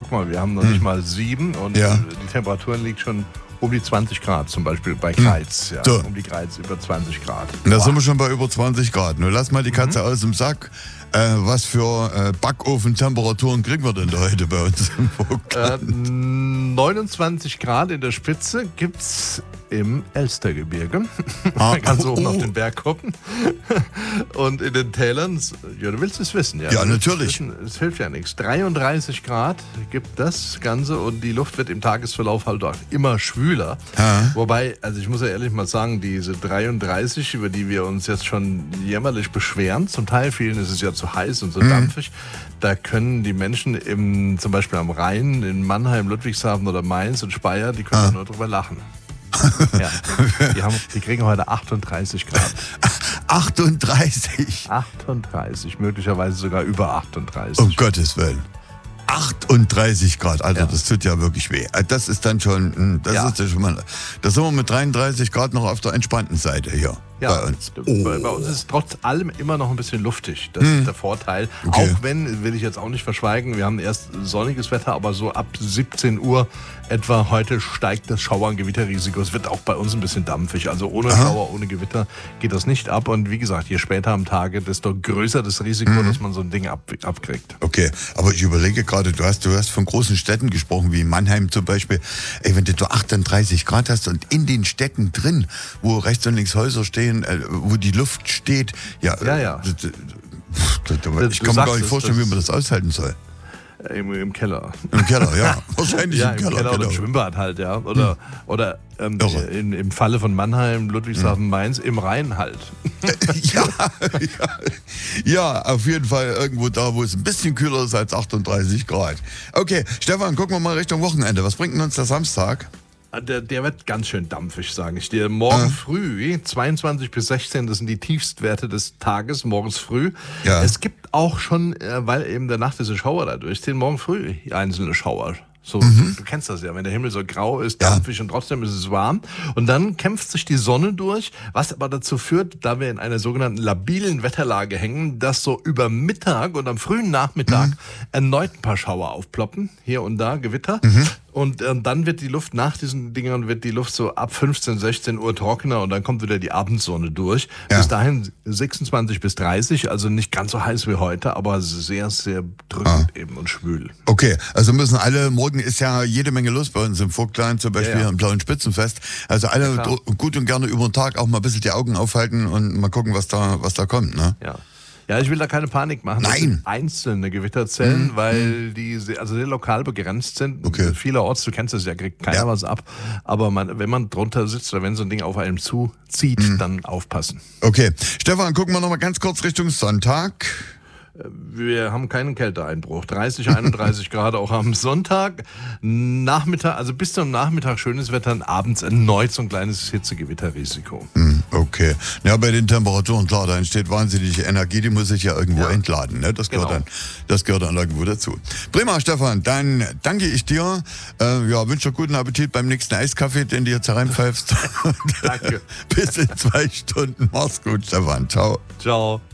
guck mal, wir haben noch nicht mal 7 und Ja. die Temperaturen liegt schon um die 20 Grad, zum Beispiel bei Greiz. Ja, So. um die Greiz über 20 Grad. Da sind wir schon bei über 20 Grad. Nun lass mal die Katze aus dem Sack. Was für Backofentemperaturen kriegen wir denn da heute bei uns im Vogtland? 29 Grad in der Spitze gibt's im Elstergebirge. Man kann so oben auf den Berg gucken. Und in den Tälern, ja, du willst es wissen, ja? Ja, natürlich. Es hilft ja nichts. 33 Grad gibt das Ganze und die Luft wird im Tagesverlauf halt auch immer schwüler. Ja. Wobei, also ich muss ja ehrlich mal sagen, diese 33, über die wir uns jetzt schon jämmerlich beschweren, zum Teil vielen ist es ja zu heiß und so dampfig, da können die Menschen zum Beispiel am Rhein, in Mannheim, Ludwigshafen oder Mainz und Speyer, die können nur drüber lachen. Ja. Die kriegen heute 38 Grad. 38. 38, möglicherweise sogar über 38. Um Gottes Willen. 38 Grad, Alter, Ja. das tut ja wirklich weh. Das ist dann schon, Ja. ist ja schon mal, da sind wir mit 33 Grad noch auf der entspannten Seite hier bei uns. Bei uns ist es trotz allem immer noch ein bisschen luftig. Das ist der Vorteil. Okay. Auch wenn, will ich jetzt auch nicht verschweigen, wir haben erst sonniges Wetter, aber so ab 17 Uhr etwa heute steigt das Schauer- und Gewitterrisiko. Es wird auch bei uns ein bisschen dampfig. Also ohne Schauer, ohne Gewitter geht das nicht ab. Und wie gesagt, je später am Tage, desto größer das Risiko, dass man so ein Ding abkriegt. Okay, aber ich überlege gerade, du hast von großen Städten gesprochen, wie Mannheim zum Beispiel. Ey, wenn du 38 Grad hast und in den Städten drin, wo rechts und links Häuser stehen, wo die Luft steht, Ja. ich kann Du mir gar sagst nicht es, vorstellen, das- wie man das aushalten soll. Im Keller. Im Keller, ja. Wahrscheinlich Ja, im Keller, oder im genau. Schwimmbad halt, ja. Oder Irre. im Falle von Mannheim, Ludwigshafen, Mainz, im Rhein halt. Ja, auf jeden Fall irgendwo da, wo es ein bisschen kühler ist als 38 Grad. Okay, Stefan, gucken wir mal Richtung Wochenende. Was bringt denn uns der Samstag? Der wird ganz schön dampfig, sage ich dir. Morgen früh, 22 bis 16, das sind die Tiefstwerte des Tages, morgens früh. Ja. Es gibt auch schon, weil eben der Nacht diese Schauer da durchziehen, morgen früh einzelne Schauer. So, du kennst das ja, wenn der Himmel so grau ist, Ja. dampfig und trotzdem ist es warm. Und dann kämpft sich die Sonne durch, was aber dazu führt, da wir in einer sogenannten labilen Wetterlage hängen, dass so über Mittag und am frühen Nachmittag erneut ein paar Schauer aufploppen, hier und da Gewitter. Und dann wird die Luft, nach diesen Dingern wird die Luft so ab 15, 16 Uhr trockener und dann kommt wieder die Abendsonne durch. Ja. Bis dahin 26 bis 30, also nicht ganz so heiß wie heute, aber sehr, sehr drückend eben und schwül. Okay, also müssen alle, morgen ist ja jede Menge los bei uns im Vogtland, zum Beispiel Ja, ja. am Blauen Spitzenfest. Also alle Ja, klar. gut und gerne über den Tag auch mal ein bisschen die Augen aufhalten und mal gucken, was da kommt, ne? Ja. Ja, ich will da keine Panik machen. Das Nein. sind einzelne Gewitterzellen, weil die sehr lokal begrenzt sind. Okay. Vielerorts, du kennst es ja, kriegt keiner Ja. was ab. Aber wenn man drunter sitzt oder wenn so ein Ding auf einem zuzieht, dann aufpassen. Okay, Stefan, gucken wir noch mal ganz kurz Richtung Sonntag. Wir haben keinen Kälteeinbruch. 30, 31 Grad auch am Sonntag. Nachmittag, also bis zum Nachmittag schönes Wetter, und abends erneut so ein kleines Hitzegewitterrisiko. Okay, ja, bei den Temperaturen, klar, da entsteht wahnsinnige Energie, die muss sich ja irgendwo entladen, ne? Das gehört, Genau. das gehört dann irgendwo dazu. Prima, Stefan, dann danke ich dir. Wünsche dir guten Appetit beim nächsten Eiskaffee, den du jetzt hereinpfeifst. Danke. Bis in 2 Stunden. Mach's gut, Stefan. Ciao. Ciao.